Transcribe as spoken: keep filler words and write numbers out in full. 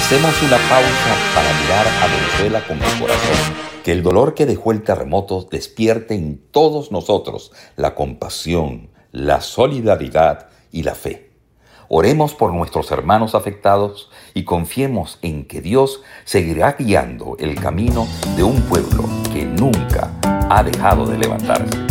Hacemos una pausa para mirar a Venezuela con el corazón. Que el dolor que dejó el terremoto despierte en todos nosotros la compasión, la solidaridad y la fe. Oremos por nuestros hermanos afectados y confiemos en que Dios seguirá guiando el camino de un pueblo que nunca ha dejado de levantarse.